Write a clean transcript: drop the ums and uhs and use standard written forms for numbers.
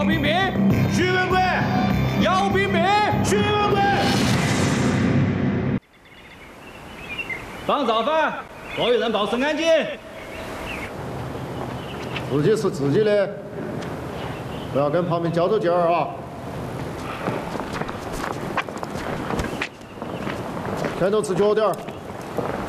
姚冰冰， 徐文贵， 姚冰冰， 徐文贵。 放早饭，所有人保持安静。 自己是自己的，不要跟旁边较着劲儿啊！前头吃脚点儿。